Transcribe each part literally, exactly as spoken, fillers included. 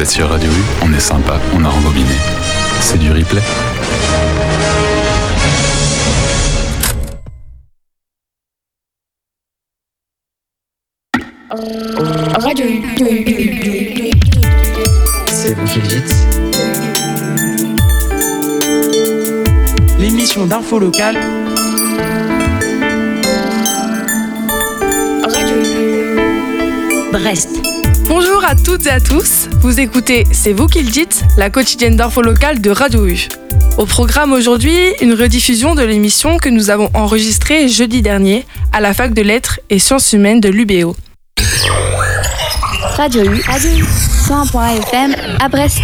êtes sur Radio U, on est sympa, on a rembobiné. C'est du replay. Radio U. C'est vous qui le dites. L'émission d'info locale. Radio U. Brest. Bonjour à toutes et à tous, vous écoutez C'est vous qui le dites, la quotidienne d'info locale de Radio U. Au programme aujourd'hui, une rediffusion de l'émission que nous avons enregistrée jeudi dernier à la fac de lettres et sciences humaines de l'U B O. Radio U, Radio U, cent un point un F M à Brest.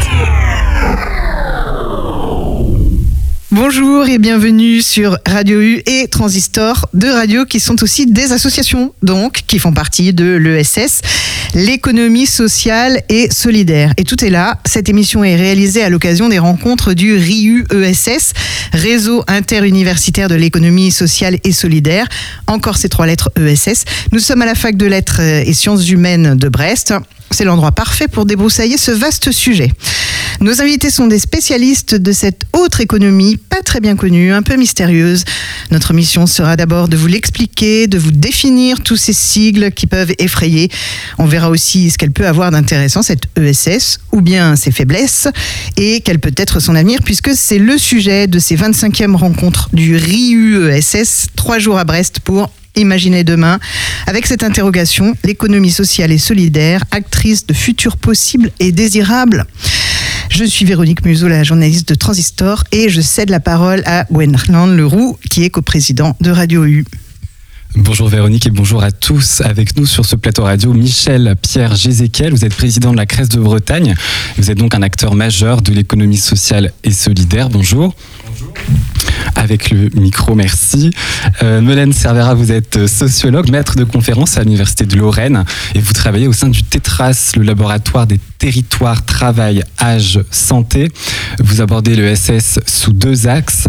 Bonjour et bienvenue sur Radio U et Transistor, deux radios qui sont aussi des associations, donc qui font partie de l'E S S, l'économie sociale et solidaire. Et tout est là. Cette émission est réalisée à l'occasion des rencontres du R I U E S S, Réseau interuniversitaire de l'économie sociale et solidaire. Encore ces trois lettres E S S. Nous sommes à la fac de lettres et sciences humaines de Brest. C'est l'endroit parfait pour débroussailler ce vaste sujet. Nos invités sont des spécialistes de cette autre économie, pas très bien connue, un peu mystérieuse. Notre mission sera d'abord de vous l'expliquer, de vous définir tous ces sigles qui peuvent effrayer. On verra aussi ce qu'elle peut avoir d'intéressant, cette E S S, ou bien ses faiblesses, et quel peut être son avenir, puisque c'est le sujet de ces vingt-cinquièmes rencontres du R I U E S S, trois jours à Brest pour Imaginez demain, avec cette interrogation, l'économie sociale et solidaire, actrice de futurs possibles et désirables. Je suis Véronique Museau, la journaliste de Transistor, et je cède la parole à Gwenland Leroux, qui est coprésident de Radio U. Bonjour Véronique et bonjour à tous. Avec nous sur ce plateau radio, Michel Pierre Gézéquiel. Vous êtes président de la Crèce de Bretagne. Vous êtes donc un acteur majeur de l'économie sociale et solidaire. Bonjour. Bonjour. Avec le micro, merci. Euh, Melaine Cervera, vous êtes sociologue, maître de conférence à l'Université de Lorraine et vous travaillez au sein du TETRAS, le laboratoire des territoires, travail, âge, santé. Vous abordez le S S sous deux axes.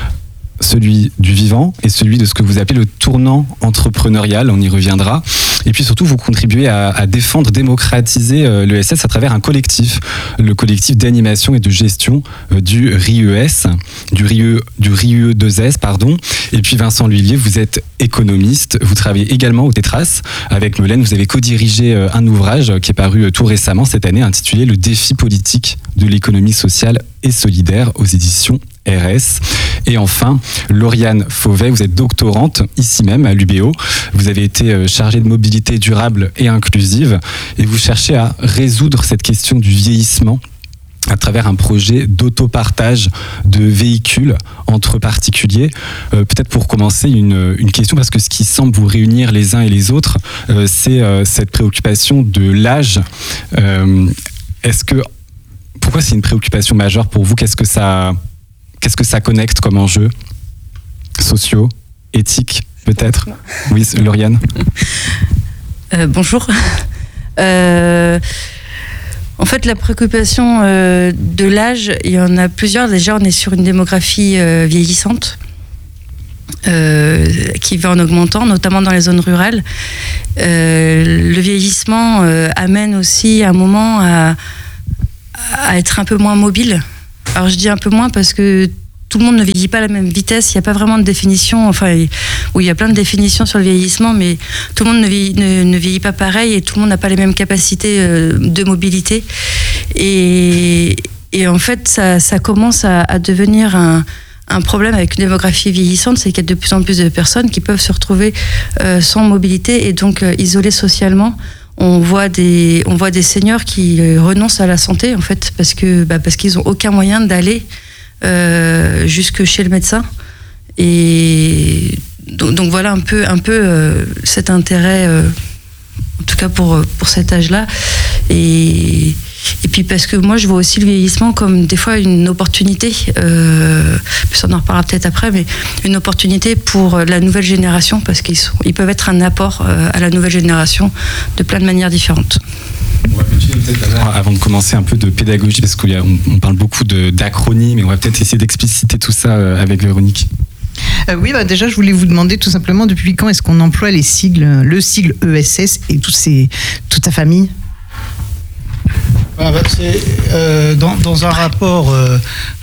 Celui du vivant et celui de ce que vous appelez le tournant entrepreneurial, on y reviendra. Et puis surtout, vous contribuez à, à défendre, démocratiser euh, l'E S S à travers un collectif, le collectif d'animation et de gestion euh, du R I U E S, du R I U E, du R I U E deux S, pardon. Et puis Vincent Lhuillier, vous êtes économiste, vous travaillez également au TETRAS. Avec Melaine, vous avez co-dirigé euh, un ouvrage qui est paru euh, tout récemment cette année, intitulé « Le défi politique de l'économie sociale et solidaire » aux éditions R S. Et enfin, Lauriane Fauvet, vous êtes doctorante ici même à l'U B O. Vous avez été chargée de mobilité durable et inclusive et vous cherchez à résoudre cette question du vieillissement à travers un projet d'autopartage de véhicules entre particuliers. Euh, peut-être pour commencer, une, une question, parce que ce qui semble vous réunir les uns et les autres, euh, c'est euh, cette préoccupation de l'âge. Euh, est-ce que, pourquoi c'est une préoccupation majeure pour vous ? Qu'est-ce que ça... Qu'est-ce que ça connecte comme enjeux sociaux, éthiques, peut-être ? Oui, Lauriane. Euh, bonjour. Euh, en fait, la préoccupation euh, de l'âge, il y en a plusieurs. Déjà, on est sur une démographie euh, vieillissante euh, qui va en augmentant, notamment dans les zones rurales. Euh, le vieillissement euh, amène aussi à un moment à, à être un peu moins mobile. Alors je dis un peu moins parce que tout le monde ne vieillit pas à la même vitesse, il n'y a pas vraiment de définition, enfin, où il y a plein de définitions sur le vieillissement, mais tout le monde ne vieillit, ne, ne vieillit pas pareil et tout le monde n'a pas les mêmes capacités euh, de mobilité. Et, et en fait, ça, ça commence à, à devenir un, un problème avec une démographie vieillissante, c'est qu'il y a de plus en plus de personnes qui peuvent se retrouver euh, sans mobilité et donc euh, isolées socialement. On voit des, on voit des seniors qui euh, renoncent à la santé, en fait, parce que, bah, parce qu'ils n'ont aucun moyen d'aller euh, jusque chez le médecin. Et donc, donc voilà un peu, un peu euh, cet intérêt, euh, en tout cas pour, pour cet âge-là. Et, et puis parce que moi, je vois aussi le vieillissement comme des fois une opportunité, euh, puis on en reparlera peut-être après, mais une opportunité pour la nouvelle génération, parce qu'ils sont, ils peuvent être un apport euh, à la nouvelle génération de plein de manières différentes. On va continuer peut-être d'abord, avant de commencer, un peu de pédagogie, parce qu'on on parle beaucoup de, d'acronymes, et on va peut-être essayer d'expliciter tout ça avec Véronique. Euh, oui, bah déjà, je voulais vous demander tout simplement depuis quand est-ce qu'on emploie les sigles, le sigle E S S et tous ces, toute sa famille ? Ah bah c'est, euh, dans, dans un rapport euh,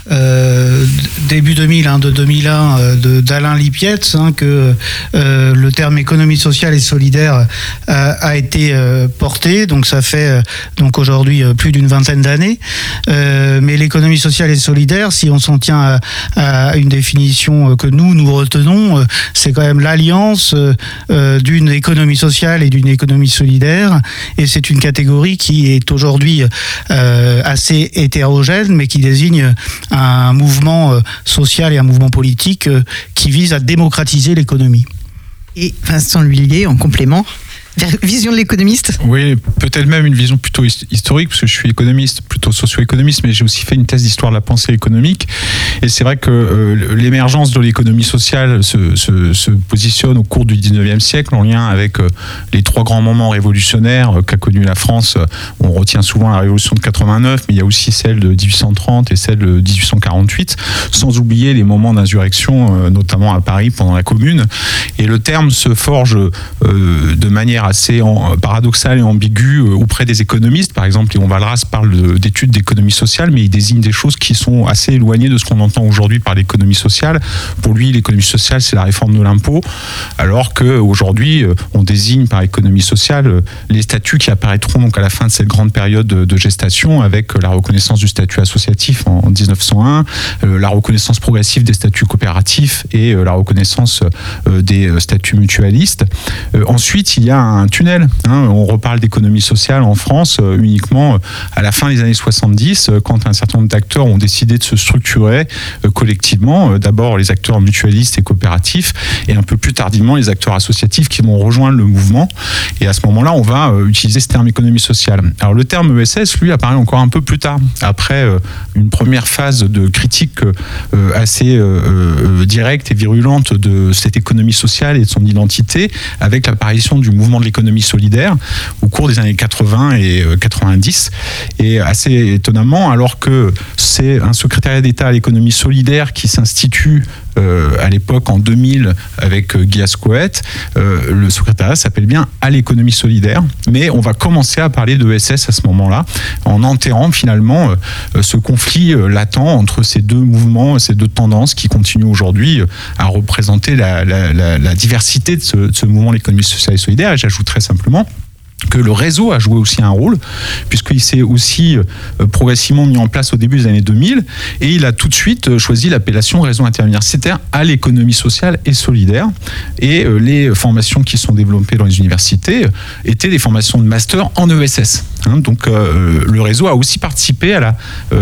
euh, début deux mille, hein, de deux mille un euh, de, d'Alain Lipietz, hein, que euh, le terme économie sociale et solidaire a, a été euh, porté. Donc ça fait euh, donc aujourd'hui euh, plus d'une vingtaine d'années. Euh, mais l'économie sociale et solidaire, si on s'en tient à, à une définition que nous nous retenons, euh, c'est quand même l'alliance euh, euh, d'une économie sociale et d'une économie solidaire. Et c'est une catégorie qui est aujourd'hui Euh, assez hétérogène, mais qui désigne un mouvement euh, social et un mouvement politique euh, qui vise à démocratiser l'économie. Et Vincent L'Huillier, en complément, vision de l'économiste. Oui, peut-être même une vision plutôt historique, parce que je suis économiste, plutôt socio-économiste, mais j'ai aussi fait une thèse d'histoire de la pensée économique. Et c'est vrai que euh, l'émergence de l'économie sociale se, se, se positionne au cours du dix-neuvième siècle en lien avec euh, les trois grands moments révolutionnaires euh, qu'a connu la France. On retient souvent la révolution de quatre-vingt-neuf, mais il y a aussi celle de dix-huit cent trente et celle de dix-huit cent quarante-huit, sans oublier les moments d'insurrection, euh, notamment à Paris pendant la Commune. Et le terme se forge euh, de manière assez en, paradoxale et ambiguë euh, auprès des économistes. Par exemple, Léon Walras parle de, d'études d'économie sociale, mais il désigne des choses qui sont assez éloignées de ce qu'on entend aujourd'hui par l'économie sociale. Pour lui, l'économie sociale, c'est la réforme de l'impôt, alors qu'aujourd'hui, euh, on désigne par économie sociale euh, les statuts qui apparaîtront donc à la fin de cette grande période de, de gestation, avec euh, la reconnaissance du statut associatif en, en dix-neuf cent un, euh, la reconnaissance progressive des statuts coopératifs et euh, la reconnaissance euh, des euh, statuts mutualistes. Euh, ensuite, il y a un tunnel. Hein. On reparle d'économie sociale en France euh, uniquement euh, à la fin des années soixante-dix, euh, quand un certain nombre d'acteurs ont décidé de se structurer euh, collectivement. Euh, d'abord les acteurs mutualistes et coopératifs, et un peu plus tardivement les acteurs associatifs qui vont rejoindre le mouvement. Et à ce moment-là, on va euh, utiliser ce terme économie sociale. Alors le terme E S S, lui, apparaît encore un peu plus tard, après euh, une première phase de critique euh, assez euh, euh, directe et virulente de cette économie sociale et de son identité, avec l'apparition du mouvement de l'économie solidaire au cours des années quatre-vingts et quatre-vingt-dix. Et assez étonnamment, alors que c'est un secrétariat d'État à l'économie solidaire qui s'institue Euh, à l'époque en deux mille avec euh, Guy Ascoët, euh, le secrétariat s'appelle bien à l'économie solidaire, mais on va commencer à parler de E S S à ce moment-là, en enterrant finalement euh, ce conflit euh, latent entre ces deux mouvements, ces deux tendances qui continuent aujourd'hui euh, à représenter la, la, la, la diversité de ce, de ce mouvement de l'économie sociale et solidaire. Et j'ajouterais simplement que le réseau a joué aussi un rôle, puisqu'il s'est aussi euh, progressivement mis en place au début des années deux mille, et il a tout de suite euh, choisi l'appellation réseau interuniversitaire à l'économie sociale et solidaire. Et euh, les formations qui sont développées dans les universités euh, étaient des formations de master en E S S. Hein, donc euh, le réseau a aussi participé à la, euh,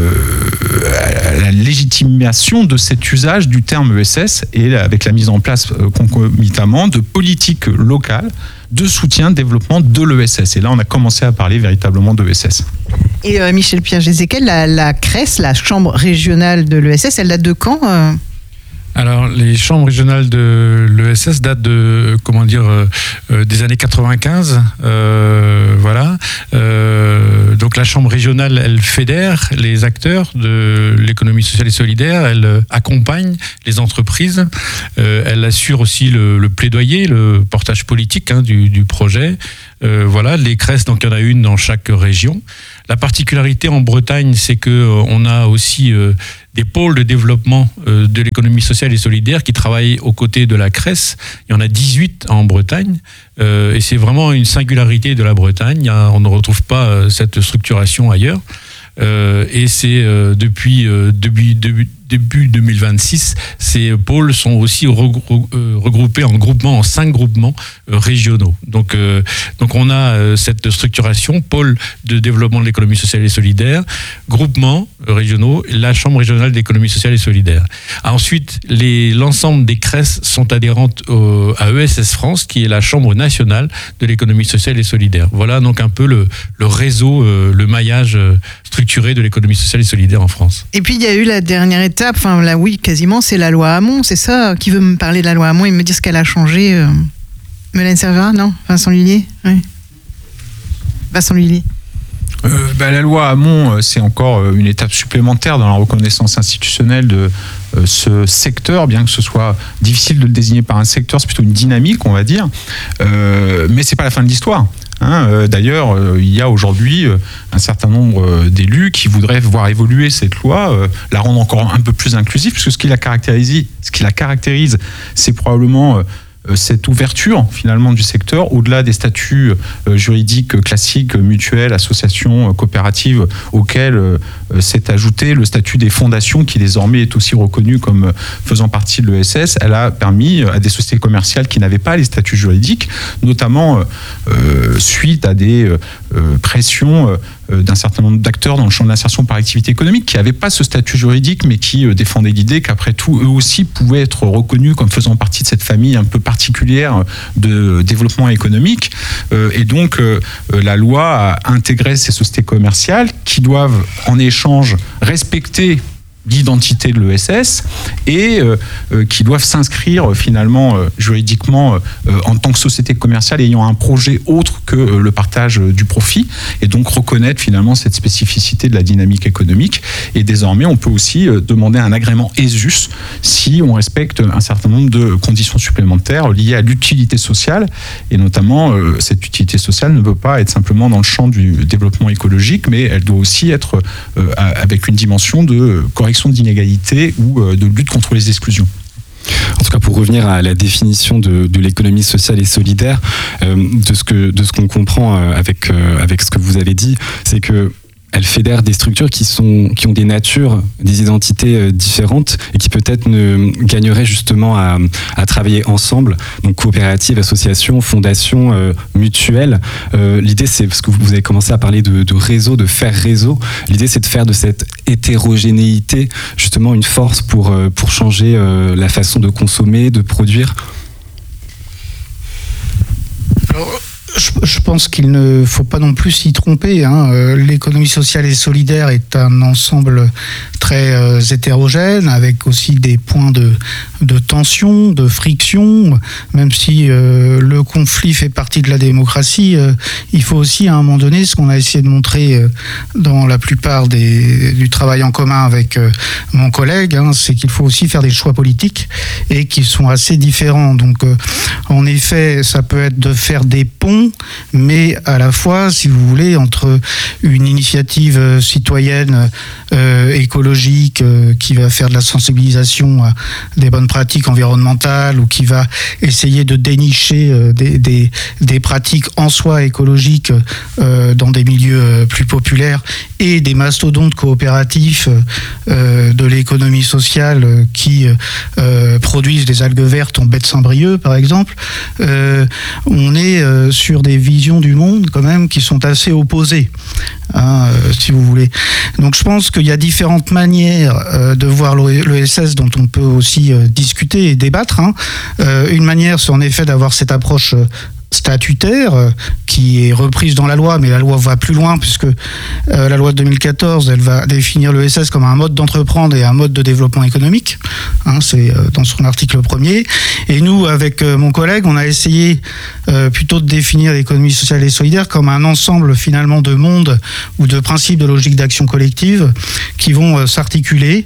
euh, à la légitimation de cet usage du terme E S S, et avec la mise en place euh, concomitamment de politiques locales de soutien, de développement de l'E S S. Et là, on a commencé à parler véritablement de l'E S S. Et euh, Michel Pierre-Jézéquel, la, la C R E S, la chambre régionale de l'E S S, elle date de quand euh Alors, les chambres régionales de l'E S S datent de, comment dire, euh, euh, des années quatre-vingt-quinze. Euh, voilà. Euh, donc, la chambre régionale, elle fédère les acteurs de l'économie sociale et solidaire. Elle euh, accompagne les entreprises. Euh, elle assure aussi le, le plaidoyer, le portage politique hein, du, du projet. Euh, voilà, les C R E S, donc il y en a une dans chaque région. La particularité en Bretagne, c'est que euh, on a aussi euh, des pôles de développement euh, de l'économie sociale et solidaire qui travaillent aux côtés de la C R E S. Il y en a dix-huit en Bretagne, euh, et c'est vraiment une singularité de la Bretagne. Il y a, on ne retrouve pas euh, cette structuration ailleurs. Euh, et c'est euh, depuis, euh, depuis, depuis début deux mille vingt-six, ces pôles sont aussi regrou- euh, regroupés en groupements, en cinq groupements euh, régionaux. Donc, euh, donc on a euh, cette structuration, pôle de développement de l'économie sociale et solidaire, groupements euh, régionaux, la Chambre régionale d'économie sociale et solidaire. Ensuite, les, l'ensemble des C R E S sont adhérentes au, à E S S France, qui est la Chambre nationale de l'économie sociale et solidaire. Voilà donc un peu le, le réseau, euh, le maillage euh, structuré de l'économie sociale et solidaire en France. Et puis il y a eu la dernière étape, enfin là oui, quasiment, c'est la loi Hamon, c'est ça? Qui veut me parler de la loi Hamon et me dire ce qu'elle a changé? euh... Mélène Servat, non? Vincent L'Huillier? Oui. Vincent L'Huillier. Euh, bah, la loi Hamon, c'est encore une étape supplémentaire dans la reconnaissance institutionnelle de euh, ce secteur, bien que ce soit difficile de le désigner par un secteur, c'est plutôt une dynamique, on va dire. Euh, mais c'est pas la fin de l'histoire. Hein, euh, d'ailleurs, euh, il y a aujourd'hui euh, un certain nombre euh, d'élus qui voudraient voir évoluer cette loi, euh, la rendre encore un peu plus inclusive, puisque ce qui la caractérise, ce qui la caractérise, c'est probablement euh, cette ouverture finalement du secteur au-delà des statuts euh, juridiques classiques, mutuelles, associations, euh, coopératives, auxquels euh, s'est ajouté le statut des fondations qui désormais est aussi reconnu comme euh, faisant partie de l'E S S. Elle a permis à des sociétés commerciales qui n'avaient pas les statuts juridiques, notamment euh, euh, suite à des euh, pressions euh, d'un certain nombre d'acteurs dans le champ de l'insertion par activité économique qui n'avaient pas ce statut juridique mais qui euh, défendaient l'idée qu'après tout, eux aussi pouvaient être reconnus comme faisant partie de cette famille un peu particulière de développement économique. Euh, et donc, euh, la loi a intégré ces sociétés commerciales qui doivent en échange respecter l'identité de l'E S S et euh, euh, qui doivent s'inscrire euh, finalement euh, juridiquement euh, en tant que société commerciale ayant un projet autre que euh, le partage euh, du profit et donc reconnaître finalement cette spécificité de la dynamique économique. Et désormais, on peut aussi euh, demander un agrément E S U S si on respecte un certain nombre de conditions supplémentaires liées à l'utilité sociale et notamment euh, cette utilité sociale ne peut pas être simplement dans le champ du développement écologique mais elle doit aussi être euh, avec une dimension de correction d'inégalité ou de lutte contre les exclusions. En tout cas, pour revenir à la définition de, de l'économie sociale et solidaire, euh, de ce que de ce qu'on comprend euh, avec euh, avec ce que vous avez dit, c'est que elle fédère des structures qui sont qui ont des natures, des identités euh, différentes et qui peut-être ne gagneraient justement à, à travailler ensemble. Donc coopératives, associations, fondations, euh, mutuelles. Euh, l'idée, c'est parce que vous avez commencé à parler de, de réseau, de faire réseau. L'idée, c'est de faire de cette hétérogénéité justement une force pour euh, pour changer euh, la façon de consommer, de produire. Alors, Je, je pense qu'il ne faut pas non plus s'y tromper. Hein. Euh, l'économie sociale et solidaire est un ensemble très euh, hétérogène, avec aussi des points de, de tension, de friction. Même si euh, le conflit fait partie de la démocratie, euh, il faut aussi à un moment donné, ce qu'on a essayé de montrer euh, dans la plupart des, du travail en commun avec euh, mon collègue, hein, c'est qu'il faut aussi faire des choix politiques et qui sont assez différents. Donc, euh, en effet, ça peut être de faire des ponts, mais à la fois, si vous voulez, entre une initiative citoyenne euh, écologique euh, qui va faire de la sensibilisation à des bonnes pratiques environnementales ou qui va essayer de dénicher euh, des, des, des pratiques en soi écologiques euh, dans des milieux plus populaires et des mastodontes coopératifs euh, de l'économie sociale euh, qui euh, produisent des algues vertes en baie de Saint-Brieuc, par exemple, euh, on est euh, sur des visions du monde quand même qui sont assez opposées, hein, euh, si vous voulez. Donc je pense qu'il y a différentes manières euh, de voir l'E S S dont on peut aussi euh, discuter et débattre. Hein. Euh, une manière, c'est en effet d'avoir cette approche euh, statutaire euh, qui est reprise dans la loi, mais la loi va plus loin puisque euh, la loi de deux mille quatorze, elle va définir l'E S S comme un mode d'entreprendre et un mode de développement économique. Hein, c'est euh, dans son article premier. Et nous, avec euh, mon collègue, on a essayé euh, plutôt de définir l'économie sociale et solidaire comme un ensemble finalement de mondes ou de principes de logique d'action collective qui vont euh, s'articuler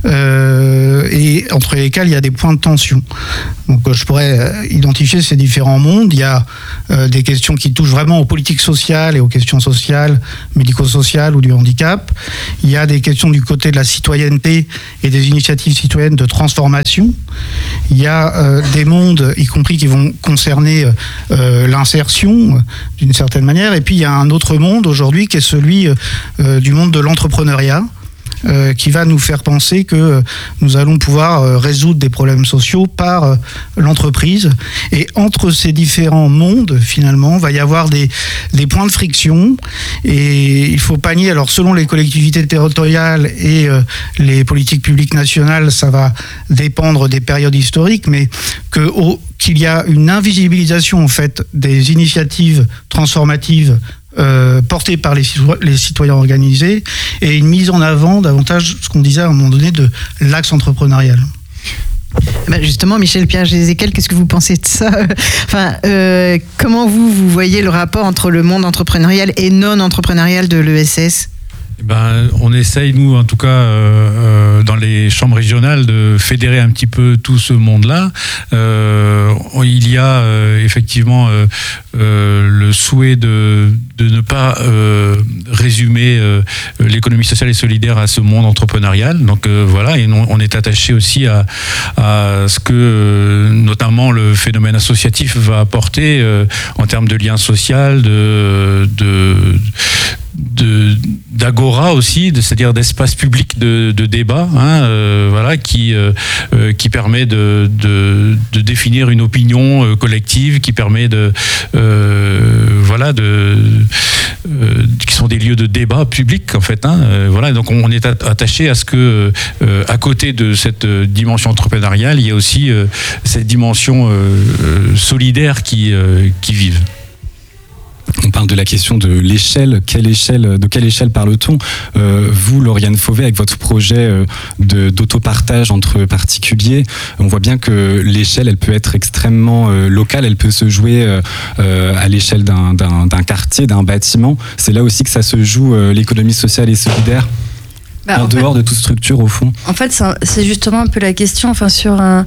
euh, et entre lesquels il y a des points de tension. Donc euh, je pourrais euh, identifier ces différents mondes. Il y a Euh, des questions qui touchent vraiment aux politiques sociales et aux questions sociales, médico-sociales ou du handicap. Il y a des questions du côté de la citoyenneté et des initiatives citoyennes de transformation. Il y a euh, des mondes, y compris qui vont concerner euh, l'insertion euh, d'une certaine manière. Et puis il y a un autre monde aujourd'hui qui est celui euh, du monde de l'entrepreneuriat. Euh, qui va nous faire penser que euh, nous allons pouvoir euh, résoudre des problèmes sociaux par euh, l'entreprise. Et entre ces différents mondes, finalement, va y avoir des, des points de friction. Et il faut pas nier, alors selon les collectivités territoriales et euh, les politiques publiques nationales, ça va dépendre des périodes historiques, mais que, au, qu'il y a une invisibilisation, en fait, des initiatives transformatives Euh, portée par les, les citoyens organisés et une mise en avant davantage, ce qu'on disait à un moment donné, de l'axe entrepreneurial. Ben justement, Michel Pierre-Jézéquel, qu'est-ce que vous pensez de ça? Enfin, euh, comment vous, vous voyez le rapport entre le monde entrepreneurial et non entrepreneurial de l'E S S? Ben, on essaye, nous, en tout cas, euh, dans les chambres régionales, de fédérer un petit peu tout ce monde-là. Euh, il y a euh, effectivement euh, euh, le souhait de, de ne pas euh, résumer euh, l'économie sociale et solidaire à ce monde entrepreneurial. Donc euh, voilà, et on, on est attaché aussi à, à ce que, euh, notamment, le phénomène associatif va apporter euh, en termes de lien social, de... de de d'agora aussi, de, c'est-à-dire d'espace public de, de débat, hein, euh, voilà, qui euh, euh, qui permet de, de de définir une opinion euh, collective, qui permet de euh, voilà de euh, qui sont des lieux de débat public en fait, hein, euh, voilà. Donc on est attaché à ce que euh, à côté de cette dimension entrepreneuriale, il y a aussi euh, cette dimension euh, euh, solidaire qui euh, qui vive. On parle de la question de l'échelle. Quelle échelle, de quelle échelle parle-t-on ? euh, Vous, Lauriane Fauvet, avec votre projet euh, de, d'autopartage entre particuliers, on voit bien que l'échelle, elle peut être extrêmement euh, locale. Elle peut se jouer euh, euh, à l'échelle d'un, d'un, d'un quartier, d'un bâtiment. C'est là aussi que ça se joue, euh, l'économie sociale et solidaire, bah, en, en dehors fait, de toute structure, au fond. En fait, c'est, un, c'est justement un peu la question. Enfin, sur un...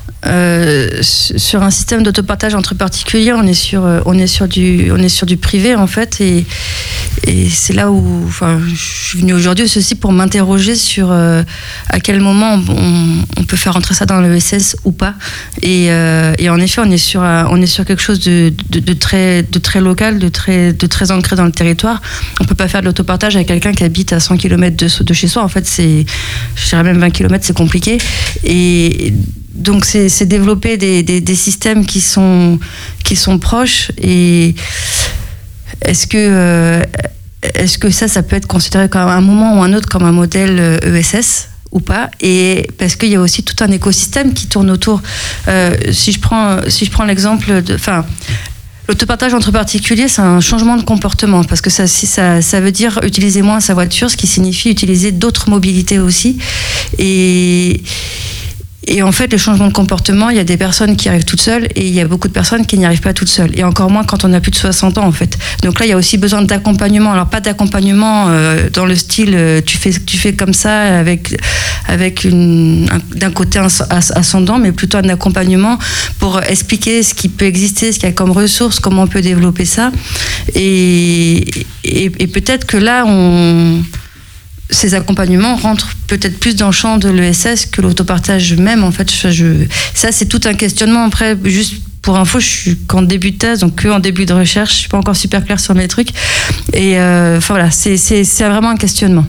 Euh, sur un système d'autopartage entre particuliers, on est sur, on est sur du, on est sur du privé en fait, et, et c'est là où, enfin, je suis venue aujourd'hui ceci pour m'interroger sur euh, à quel moment on, on peut faire entrer ça dans l'E S S ou pas. Et, euh, et en effet, on est sur, on est sur quelque chose de, de, de très, de très local, de très, de très ancré dans le territoire. On peut pas faire de l'autopartage avec quelqu'un qui habite à cent kilomètres de, de chez soi. En fait, c'est, je dirais même vingt kilomètres, c'est compliqué. Et donc c'est, c'est développer des, des, des systèmes qui sont, qui sont proches. Et est-ce que, euh, est-ce que ça, ça peut être considéré comme un moment ou un autre comme un modèle E S S ou pas? Et parce qu'il y a aussi tout un écosystème qui tourne autour. Euh, si je prends, si je prends l'exemple de... Enfin, l'autopartage entre particuliers, c'est un changement de comportement, parce que ça, ça, ça veut dire utiliser moins sa voiture, ce qui signifie utiliser d'autres mobilités aussi. Et... Et en fait, le changement de comportement, il y a des personnes qui arrivent toutes seules et il y a beaucoup de personnes qui n'y arrivent pas toutes seules. Et encore moins quand on a plus de soixante ans, en fait. Donc là, il y a aussi besoin d'accompagnement. Alors, pas d'accompagnement euh, dans le style euh, tu fais, tu fais comme ça, avec, avec une, un, d'un côté ascendant, mais plutôt un accompagnement pour expliquer ce qui peut exister, ce qu'il y a comme ressources, comment on peut développer ça. Et, et, et peut-être que là, on... ces accompagnements rentrent peut-être plus dans le champ de l'E S S que l'autopartage même. En fait, je, je, ça, c'est tout un questionnement. Après, juste pour info, je suis qu'en début de thèse, donc qu'en début de recherche. Je suis pas encore super claire sur mes trucs. Et euh, enfin voilà, c'est, c'est, c'est vraiment un questionnement.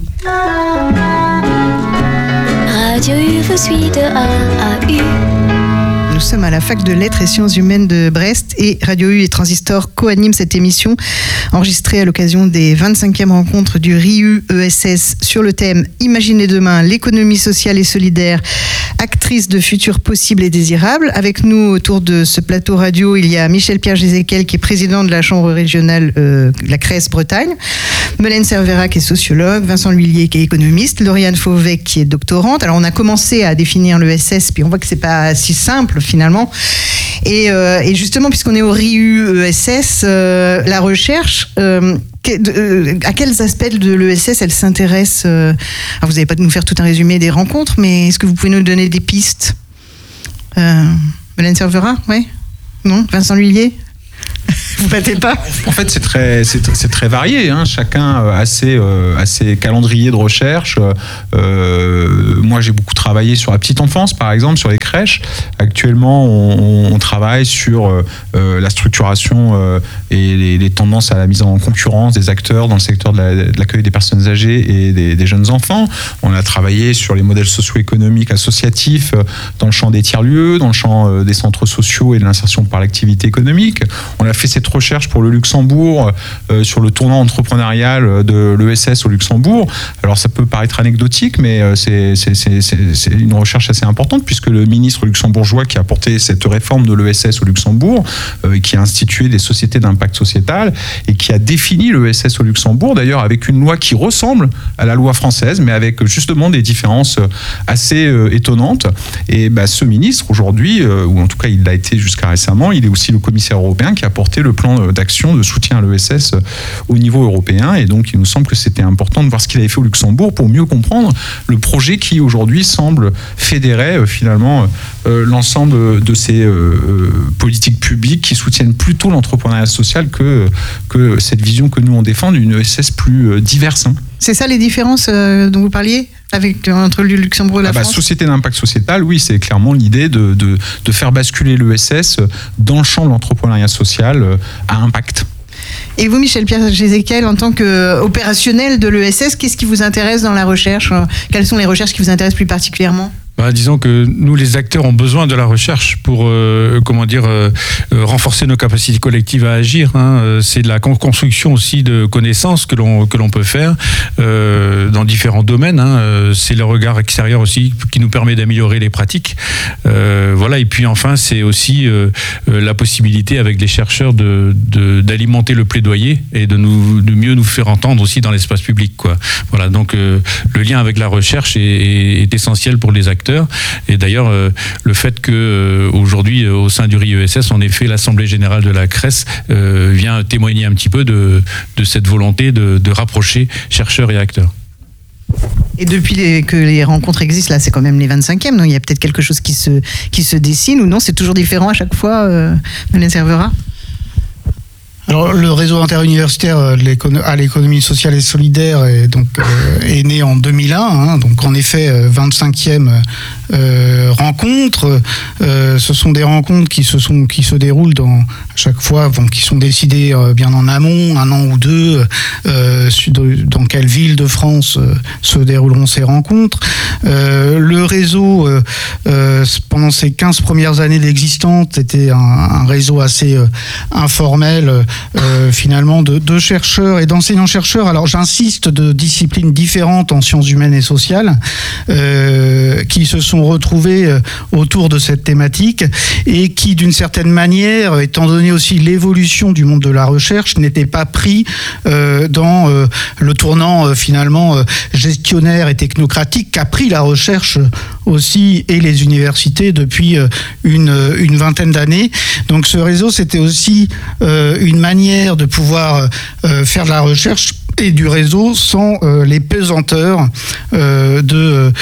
Radio U vous suit de A à U. Nous sommes à la fac de lettres et sciences humaines de Brest et Radio U et Transistor co-animent cette émission enregistrée à l'occasion des vingt-cinquièmes rencontres du R I U E S S sur le thème « Imaginez demain, l'économie sociale et solidaire, actrice de futurs possibles et désirables ». Avec nous autour de ce plateau radio, il y a Michel-Pierre Jézéquel qui est président de la chambre régionale, euh, la C R E S Bretagne, Melaine Cervera qui est sociologue, Vincent L'Huillier qui est économiste, Lauriane Fauvet qui est doctorante. Alors on a commencé à définir l'E S S, puis on voit que c'est pas si simple finalement. Et, euh, et justement, puisqu'on est au R I U E S S, euh, la recherche, euh, que, de, euh, à quels aspects de l'E S S elle s'intéresse euh, alors vous n'allez pas nous faire tout un résumé des rencontres, mais est-ce que vous pouvez nous donner des pistes? euh, Melaine Cervera, oui? Non? Vincent L'Huillier? Vous battez pas? En fait, c'est très, c'est, c'est très varié. Hein. Chacun a ses, euh, a ses calendriers de recherche. Euh, moi, j'ai beaucoup travaillé sur la petite enfance, par exemple, sur les crèches. Actuellement, on, on travaille sur euh, la structuration euh, et les, les tendances à la mise en concurrence des acteurs dans le secteur de, la, de l'accueil des personnes âgées et des, des jeunes enfants. On a travaillé sur les modèles socio-économiques associatifs dans le champ des tiers-lieux, dans le champ des centres sociaux et de l'insertion par l'activité économique. On a fait cette recherche pour le Luxembourg euh, sur le tournant entrepreneurial de l'E S S au Luxembourg. Alors ça peut paraître anecdotique, mais euh, c'est, c'est, c'est, c'est, c'est une recherche assez importante puisque le ministre luxembourgeois qui a porté cette réforme de l'E S S au Luxembourg, euh, qui a institué des sociétés d'impact sociétal et qui a défini l'E S S au Luxembourg, d'ailleurs avec une loi qui ressemble à la loi française, mais avec justement des différences assez euh, étonnantes. Et bah, ce ministre aujourd'hui, euh, ou en tout cas il l'a été jusqu'à récemment, il est aussi le commissaire européen qui a porter le plan d'action de soutien à l'E S S au niveau européen. Et donc, il nous semble que c'était important de voir ce qu'il avait fait au Luxembourg pour mieux comprendre le projet qui, aujourd'hui, semble fédérer euh, finalement euh, l'ensemble de ces euh, politiques publiques qui soutiennent plutôt l'entrepreneuriat social que, que cette vision que nous on défend d'une E S S plus euh, diverse. Hein. C'est ça les différences euh, dont vous parliez avec, entre le Luxembourg et la ah bah, France ? Société d'impact sociétal, oui, c'est clairement l'idée de, de, de faire basculer l'E S S dans le champ de l'entrepreneuriat social euh, à impact. Et vous, Michel Pierre-Jézéquel, en tant qu'opérationnel de l'E S S, qu'est-ce qui vous intéresse dans la recherche ? Quelles sont les recherches qui vous intéressent plus particulièrement ? Bah, disons que nous, les acteurs, ont besoin de la recherche pour, euh, comment dire, euh, euh, renforcer nos capacités collectives à agir. Hein. C'est de la construction aussi de connaissances que l'on que l'on peut faire euh, dans différents domaines. Hein. C'est le regard extérieur aussi qui nous permet d'améliorer les pratiques. Euh, voilà. Et puis enfin, c'est aussi euh, la possibilité avec les chercheurs de, de d'alimenter le plaidoyer et de nous de mieux nous faire entendre aussi dans l'espace public, quoi. Voilà. Donc euh, le lien avec la recherche est, est essentiel pour les acteurs. Et d'ailleurs, euh, le fait que euh, aujourd'hui, euh, au sein du R I E S S, en effet, l'Assemblée générale de la C R E S euh, vient témoigner un petit peu de, de cette volonté de, de rapprocher chercheurs et acteurs. Et depuis les, que les rencontres existent, là, c'est quand même les vingt-cinquièmes, donc il y a peut-être quelque chose qui se, qui se dessine, ou non, c'est toujours différent à chaque fois, euh, Madeleine Servera ? Alors, le réseau interuniversitaire à l'économie sociale et solidaire est, donc, euh, est né en deux mille un, hein, donc en effet, vingt-cinquième euh, rencontre. Euh, ce sont des rencontres qui se, sont, qui se déroulent dans, à chaque fois, bon, qui sont décidées euh, bien en amont, un an ou deux, euh, dans quelle ville de France euh, se dérouleront ces rencontres. Euh, le réseau, euh, euh, pendant ces quinze premières années d'existence, était un, un réseau assez euh, informel, Euh, finalement de, de chercheurs et d'enseignants-chercheurs, alors j'insiste, de disciplines différentes en sciences humaines et sociales, euh, qui se sont retrouvés euh, autour de cette thématique et qui, d'une certaine manière, étant donné aussi l'évolution du monde de la recherche, n'étaient pas pris euh, dans euh, le tournant euh, finalement euh, gestionnaire et technocratique qu'a pris la recherche aussi et les universités depuis euh, une, une vingtaine d'années. Donc ce réseau, c'était aussi euh, une manière de pouvoir euh, faire de la recherche et du réseau sans euh, les pesanteurs euh, de,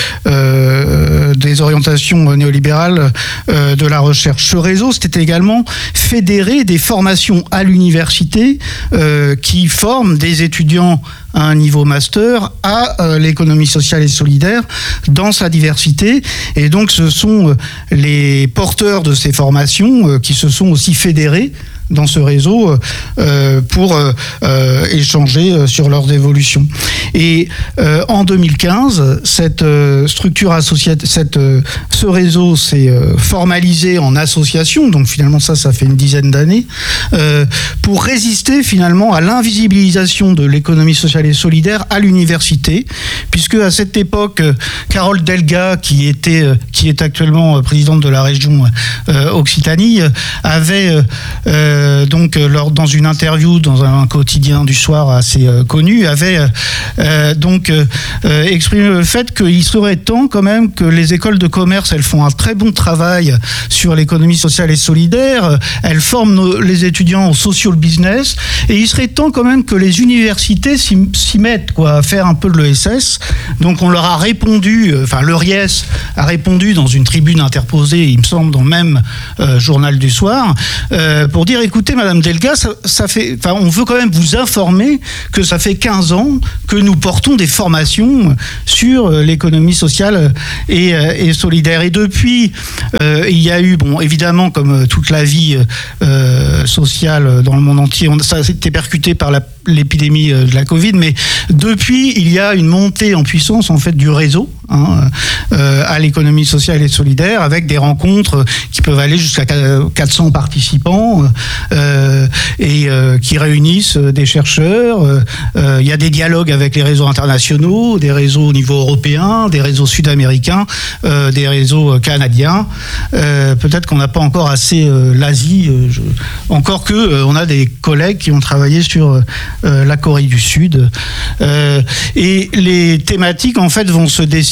euh, des orientations néolibérales euh, de la recherche. Ce réseau, c'était également fédérer des formations à l'université euh, qui forment des étudiants à un niveau master à euh, l'économie sociale et solidaire dans sa diversité. Et donc, ce sont euh, les porteurs de ces formations euh, qui se sont aussi fédérés dans ce réseau euh, pour euh, euh, échanger sur leurs évolutions. Et euh, en deux mille quinze, cette euh, structure associative, cette, euh, ce réseau s'est euh, formalisé en association, donc finalement ça, ça fait une dizaine d'années, euh, pour résister finalement à l'invisibilisation de l'économie sociale et solidaire à l'université, puisque à cette époque, Carole Delga, qui était, qui est actuellement présidente de la région euh, Occitanie, avait euh, Euh, donc, lors, dans une interview dans un quotidien du soir assez euh, connu, avait euh, donc euh, exprimé le fait qu'il serait temps quand même que les écoles de commerce, elles font un très bon travail sur l'économie sociale et solidaire, elles forment nos, les étudiants au social business, et il serait temps quand même que les universités s'y, s'y mettent, quoi, à faire un peu de l'E S S. Donc on leur a répondu, enfin le R I E S a répondu dans une tribune interposée, il me semble, dans le même euh, journal du soir, euh, pour dire écoutez, Madame Delga, ça, ça fait, enfin, on veut quand même vous informer que ça fait quinze ans que nous portons des formations sur l'économie sociale et, et solidaire. Et depuis, euh, il y a eu, bon, évidemment, comme toute la vie euh, sociale dans le monde entier, on, ça a été percuté par la, l'épidémie de la Covid, mais depuis, il y a une montée en puissance, en fait, du réseau, hein, euh, à l'économie sociale et solidaire, avec des rencontres qui peuvent aller jusqu'à quatre cents participants, euh, et euh, qui réunissent des chercheurs. Euh, il y a des dialogues avec les réseaux internationaux, des réseaux au niveau européen, des réseaux sud-américains, euh, des réseaux canadiens. Euh, peut-être qu'on n'a pas encore assez euh, l'Asie, euh, je... encore que euh, on a des collègues qui ont travaillé sur euh, la Corée du Sud. Euh, et les thématiques, en fait, vont se dessiner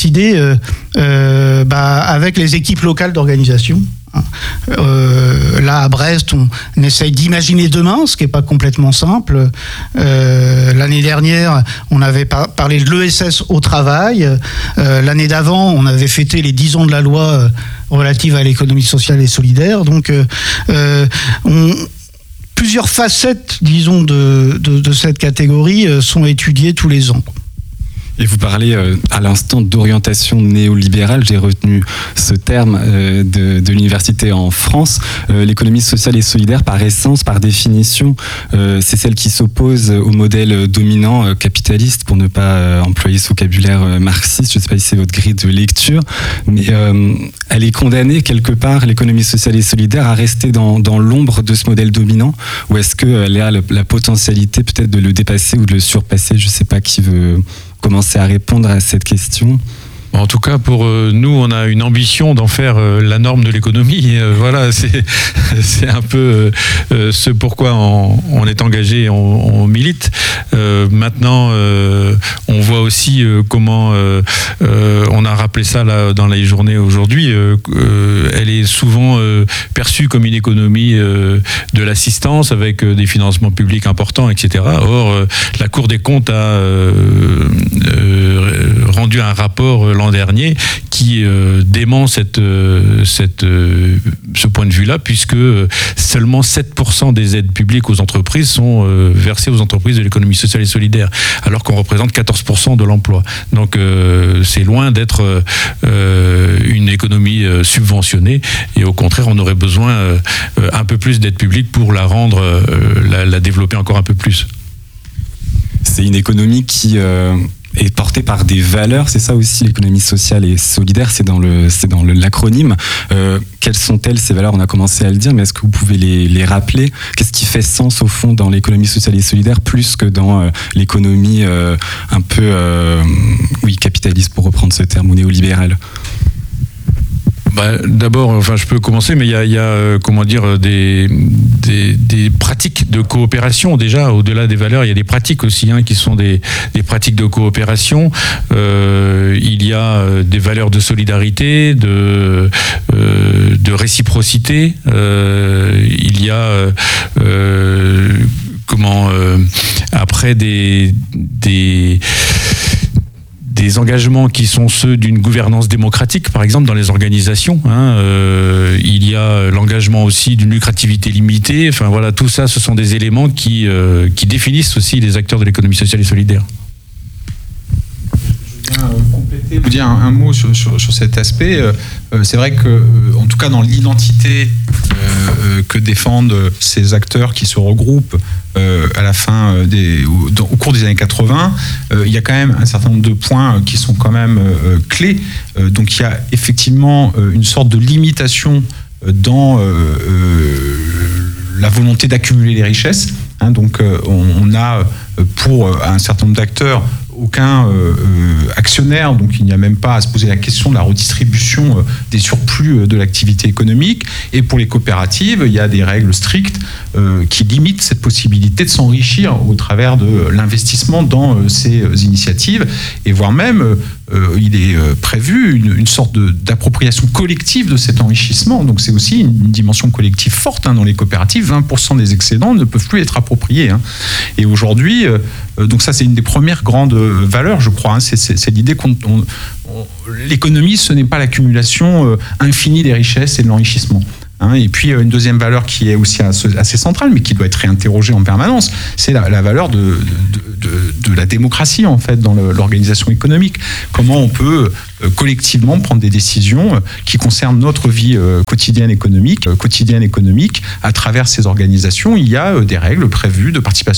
décidé euh, euh, bah, avec les équipes locales d'organisation. Euh, là à Brest on, on essaye d'imaginer demain, ce qui n'est pas complètement simple. Euh, l'année dernière on avait par- parlé de l'E S S au travail. Euh, l'année d'avant on avait fêté les dix ans de la loi euh, relative à l'économie sociale et solidaire. Donc euh, euh, on, plusieurs facettes disons de, de, de cette catégorie euh, sont étudiées tous les ans. Et vous parlez euh, à l'instant d'orientation néolibérale, j'ai retenu ce terme euh, de, de l'université en France. Euh, l'économie sociale et solidaire, par essence, par définition, euh, c'est celle qui s'oppose au modèle dominant euh, capitaliste, pour ne pas euh, employer ce vocabulaire euh, marxiste. Je ne sais pas si c'est votre grille de lecture, mais euh, elle est condamnée quelque part, l'économie sociale et solidaire, à rester dans, dans l'ombre de ce modèle dominant, ou est-ce qu'elle a la, la potentialité peut-être de le dépasser ou de le surpasser? Je ne sais pas qui veut commencer à répondre à cette question. En tout cas, pour euh, nous, on a une ambition d'en faire euh, la norme de l'économie. Euh, voilà, c'est, c'est un peu euh, ce pourquoi on, on est engagé et on, on milite. Euh, maintenant, euh, on voit aussi euh, comment euh, euh, on a rappelé ça là, dans les journées aujourd'hui. Euh, euh, elle est souvent euh, perçue comme une économie euh, de l'assistance avec euh, des financements publics importants, et cetera. Or, euh, la Cour des comptes a euh, euh, rendu un rapport euh, l'an dernier qui euh, dément cette, euh, cette, euh, ce point de vue-là, puisque seulement sept pour cent des aides publiques aux entreprises sont euh, versées aux entreprises de l'économie sociale et solidaire, alors qu'on représente quatorze pour cent de l'emploi. Donc euh, c'est loin d'être euh, une économie euh, subventionnée, et au contraire on aurait besoin euh, un peu plus d'aide publique pour la rendre, euh, la, la développer encore un peu plus. C'est une économie qui... Euh est portée par des valeurs, c'est ça aussi l'économie sociale et solidaire, c'est dans, le, c'est dans le, l'acronyme. Euh, quelles sont-elles ces valeurs? On a commencé à le dire, mais est-ce que vous pouvez les, les rappeler? Qu'est-ce qui fait sens au fond dans l'économie sociale et solidaire plus que dans euh, l'économie euh, un peu euh, oui, capitaliste, pour reprendre ce terme, ou néolibérale? Bah, d'abord, enfin, je peux commencer, mais il y a, il y a euh, comment dire, des, des, des pratiques de coopération déjà. Au-delà des valeurs, il y a des pratiques aussi, hein, qui sont des, des pratiques de coopération. Euh, il y a des valeurs de solidarité, de, euh, de réciprocité. Euh, il y a euh, comment euh, après des des des engagements qui sont ceux d'une gouvernance démocratique, par exemple, dans les organisations. Hein, euh, il y a l'engagement aussi d'une lucrativité limitée. Enfin, voilà, tout ça, ce sont des éléments qui, euh, qui définissent aussi les acteurs de l'économie sociale et solidaire. Je viens compléter, vous dire un, un mot sur, sur, sur cet aspect. Euh, c'est vrai que, euh, en tout cas, dans l'identité euh, que défendent ces acteurs qui se regroupent euh, à la fin des, au, dans, au cours des années quatre-vingts, euh, il y a quand même un certain nombre de points qui sont quand même euh, clés. Euh, donc, il y a effectivement euh, une sorte de limitation dans euh, euh, la volonté d'accumuler les richesses. Hein, donc, euh, on, on a pour un certain nombre d'acteurs aucun euh, actionnaire, donc il n'y a même pas à se poser la question de la redistribution euh, des surplus euh, de l'activité économique. Et pour les coopératives, il y a des règles strictes euh, qui limitent cette possibilité de s'enrichir au travers de l'investissement dans euh, ces euh, initiatives, et voire même euh, il est euh, prévu une, une sorte de, d'appropriation collective de cet enrichissement. Donc c'est aussi une, une dimension collective forte, hein, dans les coopératives. vingt pour cent des excédents ne peuvent plus être appropriés, hein. Et aujourd'hui, euh, donc ça c'est une des premières grandes valeurs, je crois, hein. c'est, c'est, c'est l'idée qu'on on, on, l'économie, ce n'est pas l'accumulation euh, infinie des richesses et de l'enrichissement. Hein, et puis une deuxième valeur qui est aussi assez centrale, mais qui doit être réinterrogée en permanence, c'est la, la valeur de, de, de, de la démocratie, en fait, dans le, l'organisation économique. Comment on peut euh, collectivement prendre des décisions euh, qui concernent notre vie euh, quotidienne économique, euh, quotidienne économique. À travers ces organisations, il y a euh, des règles prévues de participation